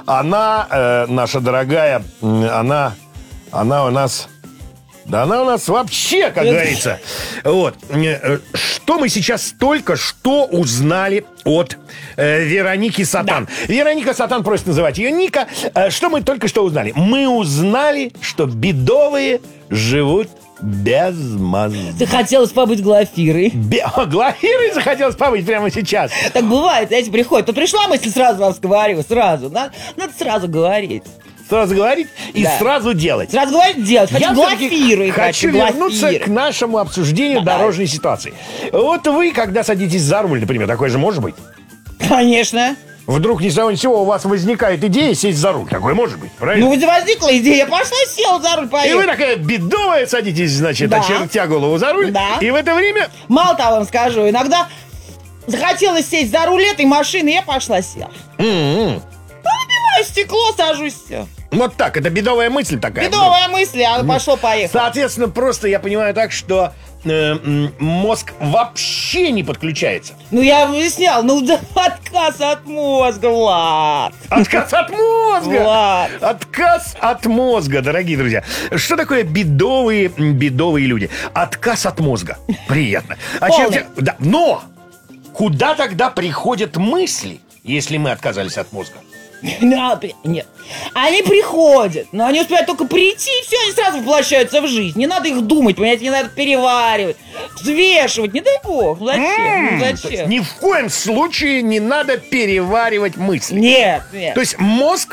она, наша дорогая, она у нас... Да она у нас вообще, как говорится. Вот. Что мы сейчас только что узнали от Вероники Сатан. Да. Вероника Сатан просит называть ее Ника. Что мы только что узнали? Мы узнали, что бедовые живут без мозга. Захотелось побыть Глафирой. Глафирой захотелось побыть прямо сейчас. Так бывает, знаете, приходит. То пришла мысль, сразу вам говорю, сразу. Надо сразу говорить. Сразу говорить и сразу делать. Сразу говорить, делать. Хочу Глафирой. Хочу вернуться к нашему обсуждению дорожной ситуации. Вот вы, когда садитесь за руль, например, такое же может быть? Конечно. Вдруг ни с того ни с сего у вас возникает идея сесть за руль. Такое может быть, правильно? Ну, возникла идея, пошла, села за руль, поехала. И вы такая бедовая садитесь, значит, очертя голову за руль. Да. И в это время... Мало того вам скажу, иногда захотелось сесть за руль этой машины, я пошла села. Набиваю стекло, сажусь, все. Вот так, это бедовая мысль такая. Бедовая мысль, а пошло-поехало. Соответственно, просто я понимаю так, что мозг вообще не подключается. Ну, я объяснял, отказ от мозга, Влад. Отказ от мозга! Влад. Отказ от мозга, дорогие друзья. Что такое бедовые люди? Отказ от мозга. Приятно. Да, но куда тогда приходят мысли, если мы отказались от мозга? Нет. Они приходят, но они успевают только прийти, и все, они сразу воплощаются в жизнь. Не надо их думать, понимаете, не надо переваривать, взвешивать, не дай бог. Зачем? Ни в коем случае не надо переваривать мысли. Нет. То есть мозг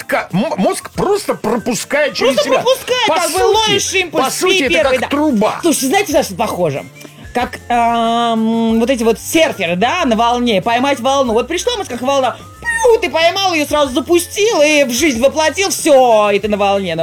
просто пропускает через себя. Просто пропускает, как бы ловишь импульс. По сути, это как труба. Слушайте, знаете, на что похоже? Как вот эти вот серферы, да, на волне, поймать волну. Вот пришла мысль, как волна, ты поймал ее, сразу запустил и в жизнь воплотил, все, и ты на волне.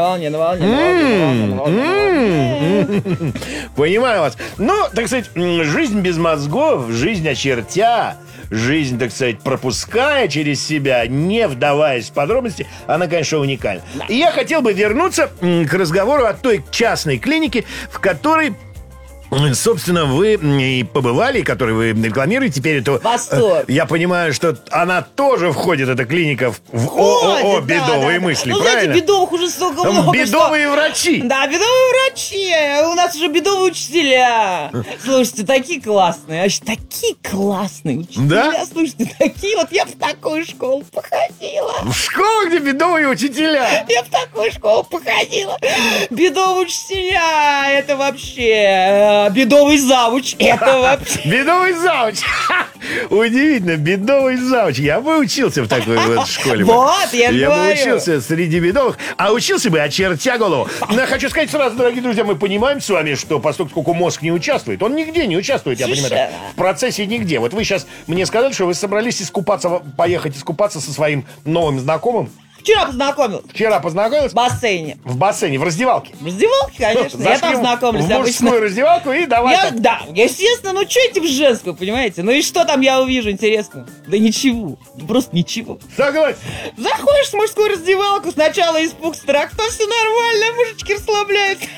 Понимаю вас. Ну, так сказать, жизнь без мозгов, жизнь очертя, жизнь, так сказать, пропуская через себя, не вдаваясь в подробности, она, конечно, уникальна. И я хотел бы вернуться к разговору о той частной клинике, в которой... Собственно, вы и побывали, которую вы рекламируете теперь эту... Восторг. Я понимаю, что она тоже входит, эта клиника, в ООО «Бедовые мысли», ну, правильно? знаете, бедовых уже столько много. Бедовые врачи. Да, бедовые врачи. У нас уже бедовые учителя. Слушайте, такие классные. Вообще, такие классные учителя. Да? Слушайте, такие. Вот я в такую школу походила. В школу, где бедовые учителя? Я в такую школу походила. Бедовые учителя. Это вообще... Бедовый завуч. Это вообще... Бедовый завуч. Удивительно, бедовый завуч. Я бы учился в такой вот школе. Вот, я бы говорю. учился среди бедовых. А учился бы, очертя голову. Но я хочу сказать сразу, дорогие друзья, мы понимаем с вами, что поскольку мозг не участвует, он нигде не участвует, я понимаю, так, в процессе нигде. Вот вы сейчас мне сказали, что вы собрались поехать искупаться со своим новым знакомым. Вчера познакомилась? В бассейне. В бассейне, в раздевалке. В раздевалке, конечно. Я там знакомлюсь в мужскую раздевалку и давай. Да, естественно, ну что этим в женскую, понимаете? Ну и что там я увижу, интересно? Да ничего, просто ничего. Согласен. Заходишь в мужскую раздевалку, сначала испуг, страх, то все нормально, мужички расслабляются.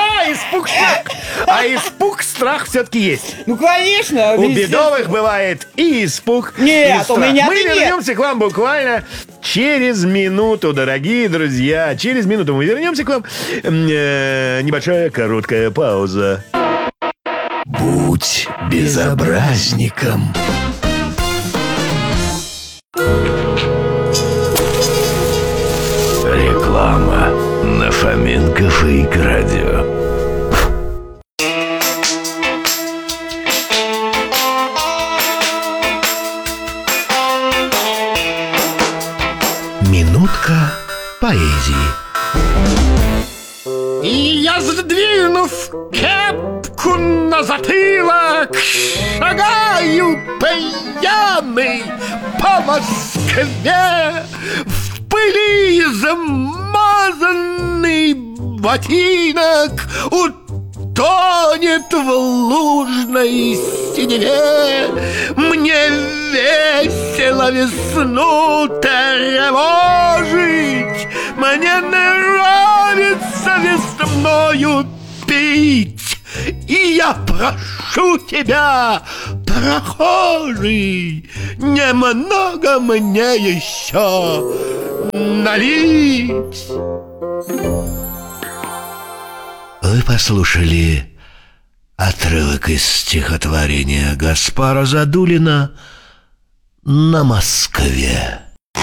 Испуг, страх все-таки есть. Ну, конечно. У бедовых бывает и испуг, нет, и страх. У меня Мы вернемся к вам буквально через минуту, дорогие друзья. Через минуту мы вернемся к вам. Небольшая короткая пауза. Будь безобразником. Реклама на Фоменко Фейк Радио. Минутка поэзии. И я, сдвинув кепку на затылок, шагаю пьяный по Москве. В пыли замазанный ботинок утонет в лужной синеве. Мне весело весну тревожить, мне нравится весною пить. И я прошу тебя, Прохожий, немного мне еще налить. Вы послушали отрывок из стихотворения Гаспара Задулина «На Москве».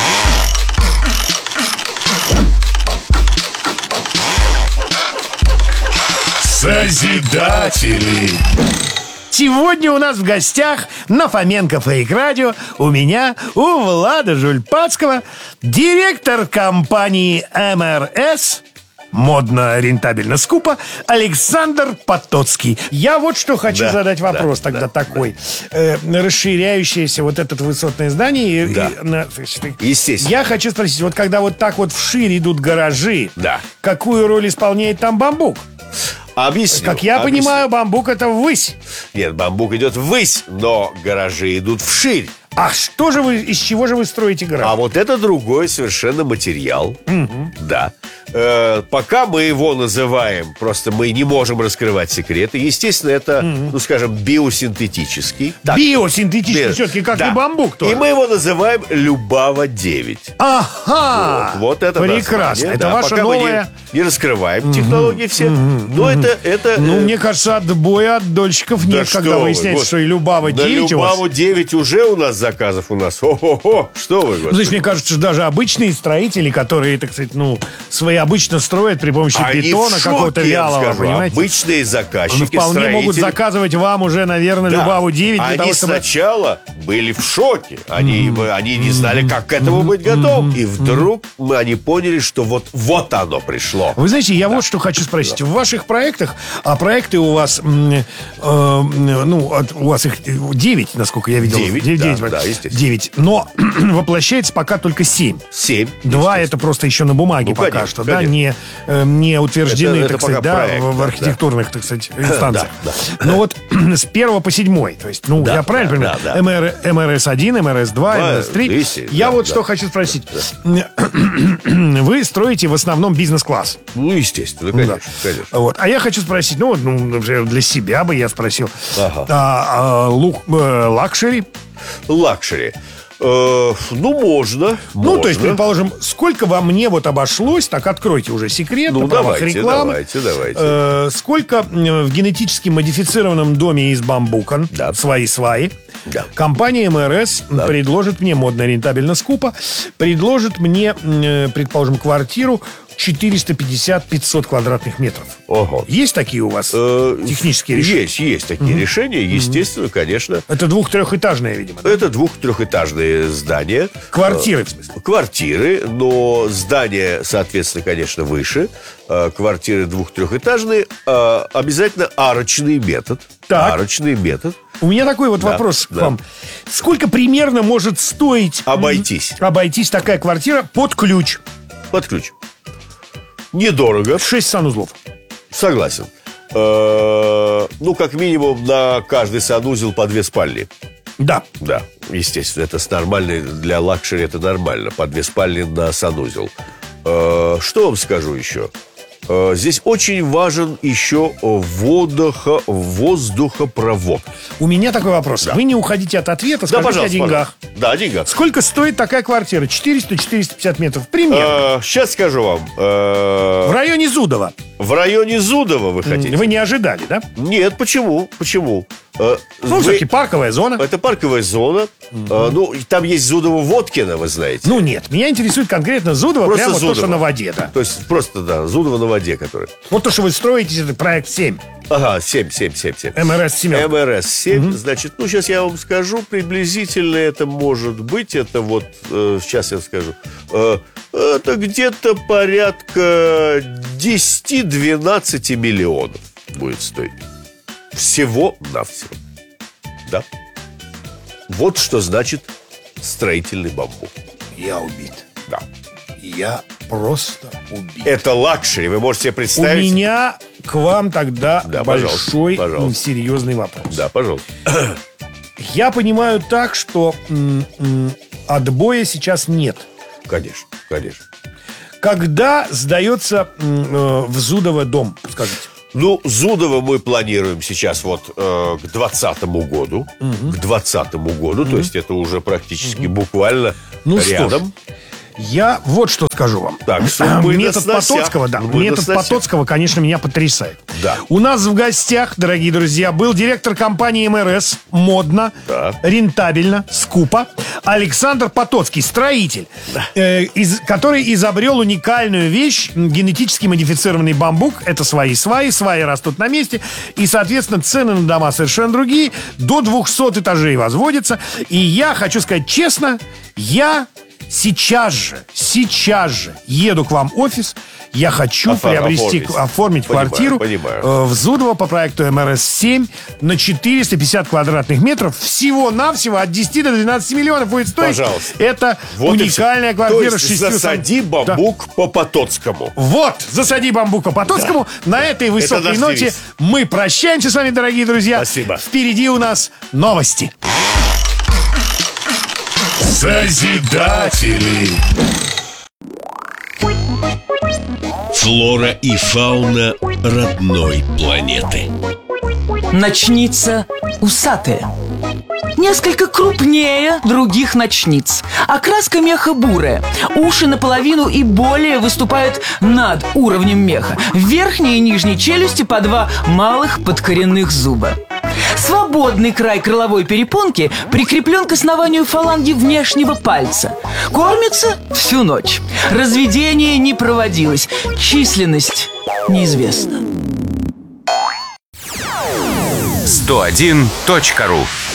Созидатели. Сегодня у нас в гостях на Фоменко Фейк Радио у меня, у Влада Жульпацкого, директор компании МРС, модно, рентабельно, скупо, Александр Потоцкий. Я вот что хочу задать вопрос такой. Расширяющееся вот это высотное здание. Естественно. Я хочу спросить, вот когда вот так вот вширь идут гаражи, какую роль исполняет там бамбук? Объясню. Как я понимаю, бамбук это ввысь. Нет, бамбук идет ввысь, но гаражи идут вширь. А что же вы, из чего же вы строите гараж? А вот это другой совершенно материал. Да. Пока мы его называем, просто мы не можем раскрывать секреты. Естественно, это, ну скажем, биосинтетический. Биосинтетический, все-таки как и бамбук тоже. И мы его называем Любава-9. Ага! Вот это прекрасно. название. Это ваша пока новая... мы не раскрываем технологии все. Но это... Ну, мне кажется, отбоя от дольщиков нет, когда выясняется, что и Любава-9 у вас... Любаву-9 уже у нас заказов у нас. О-хо-хо! Что вы, господи. Значит, мне кажется, что даже обычные строители, которые, так сказать, свои обычно строят при помощи бетона какого-то вялого, понимаете? Обычные заказчики, вполне строители могут заказывать вам уже, наверное, Любаву-9. Они сначала были в шоке. Они не знали, как к этому быть готовым. И вдруг они поняли, что вот оно пришло. Вы знаете, я вот что хочу спросить. В ваших проектах, а проекты у вас, у вас их 9, насколько я видел. 9, но воплощается пока только 7. 7. 2 это просто еще на бумаге пока что, да, не утверждены, так сказать, проект, в архитектурных, так сказать, инстанциях. Ну вот с 1 по 7, то есть, я правильно понимаю, МРС-1, МРС-2, МРС-3. Я вот что хочу спросить. Вы строите в основном бизнес-класс. Ну, естественно, конечно. Вот. А я хочу спросить, например, для себя бы я спросил, лакшери? Лакшери. Можно. То есть, предположим, сколько во мне обошлось, так откройте уже секрет, на правах рекламы. Давайте. Сколько в генетически модифицированном доме из бамбука, свои сваи, компания МРС предложит мне, модно, рентабельно, скупо, предложит мне, предположим, квартиру 450-500 квадратных метров. Ого. Есть такие у вас технические решения? Есть такие решения, естественно, конечно. Это 2-3-этажное, видимо, да? Это 2-3-этажные здания. Квартиры, в смысле? Квартиры, но здания, соответственно, конечно, выше. Квартиры 2-3-этажные. Обязательно арочный метод. Так. Арочный метод. У меня такой вопрос к вам. Сколько примерно может стоить... Обойтись такая квартира под ключ? Под ключ. Недорого. 6 санузлов. Согласен. Как минимум на каждый санузел по 2 спальни. Да, естественно, это нормально. Для лакшери это нормально. По 2 спальни на санузел. Что вам скажу еще? Здесь очень важен еще воздухопровод. У меня такой вопрос. Вы не уходите от ответа, скажите о деньгах. Да, о деньгах. Сколько стоит такая квартира? 400-450 метров? Примерно. Сейчас скажу вам. В районе Зудова. В районе Зудова вы хотите? Вы не ожидали, да? Нет, почему? Все-таки парковая зона. Это парковая зона. Там есть Зудово-Водкино, вы знаете. Нет, меня интересует конкретно Зудово, просто прямо Зудово. То, что на воде, да. То есть просто, Зудово на воде, который. Вот то, что вы строите, это проект 7. Ага, 7. МРС-7. МРС-7, значит, сейчас я вам скажу, приблизительно это может быть, это сейчас я скажу, это где-то порядка 10-12 миллионов будет стоить. Всего-навсего. Да. Вот что значит строительный бамбук. Я убит. Да. Я просто убит. Это лакшери, вы можете себе представить. У меня к вам тогда большой пожалуйста. серьезный вопрос. Да, пожалуйста. Я понимаю так, что отбоя сейчас нет. Конечно. Когда сдается в Зудово дом, скажите? Ну, Зудова мы планируем сейчас вот к 2020 году. К 2020 году, то есть это уже практически буквально рядом. Я вот что скажу вам. Так, метод Потоцкого, метод Потоцкого, конечно, меня потрясает. Да. У нас в гостях, дорогие друзья, был директор компании МРС, модно, рентабельно, скупо, Александр Потоцкий, строитель, который изобрел уникальную вещь, генетически модифицированный бамбук. Это свои сваи растут на месте, и, соответственно, цены на дома совершенно другие, до 200 этажей возводятся. И я хочу сказать честно, я сейчас же еду к вам в офис. Я хочу оформить квартиру в Зудово по проекту МРС-7 на 450 квадратных метров. Всего-навсего от 10 до 12 миллионов будет стоить. Пожалуйста. Это вот уникальная квартира. То есть засади бамбук по Потоцкому. Вот, засади бамбук по Потоцкому. На этой высокой ноте мы прощаемся с вами, дорогие друзья. Спасибо. Впереди у нас новости. Созидатели. Флора и фауна родной планеты. Ночница усатая. Несколько крупнее других ночниц. Окраска меха бурая. Уши наполовину и более выступают над уровнем меха. В верхней и нижней челюсти по 2 малых подкоренных зуба. Свободный край крыловой перепонки прикреплен к основанию фаланги внешнего пальца. Кормится всю ночь. Разведение не проводилось. Численность неизвестна. 101.ru